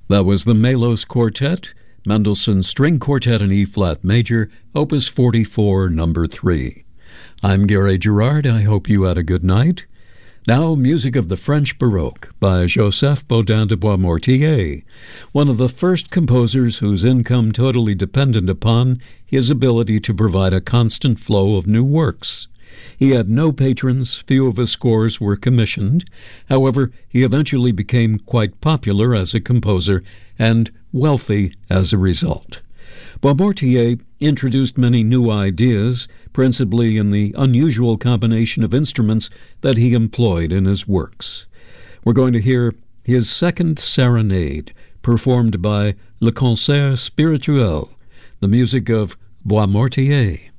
That was the Melos Quartet, Mendelssohn String Quartet in E-flat major, Opus 44, number 3. I'm Gary Gerard. I hope you had a good night. Now, music of the French Baroque by Joseph Bodin de Boismortier, one of the first composers whose income totally depended upon his ability to provide a constant flow of new works. He had no patrons, few of his scores were commissioned. However, he eventually became quite popular as a composer and wealthy as a result. Boismortier introduced many new ideas, principally in the unusual combination of instruments that he employed in his works. We're going to hear his second serenade, performed by Le Concert Spirituel, the music of Boismortier.